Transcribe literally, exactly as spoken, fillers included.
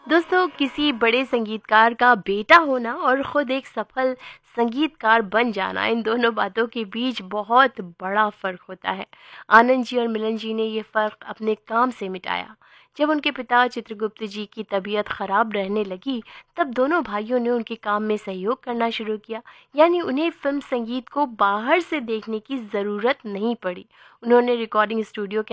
दोस्तों, किसी बड़े संगीतकार का बेटा होना और खुद एक सफल संगीतकार बन जाना, इन दोनों बातों के बीच बहुत बड़ा फ़र्क होता है। आनंद जी और मिलन जी ने ये फ़र्क अपने काम से मिटाया। जब उनके पिता चित्रगुप्त जी की तबीयत खराब रहने लगी, तब दोनों भाइयों ने उनके काम में सहयोग करना शुरू किया। यानी उन्हें फ़िल्म संगीत को बाहर से देखने की ज़रूरत नहीं पड़ी। उन्होंने रिकॉर्डिंग स्टूडियो के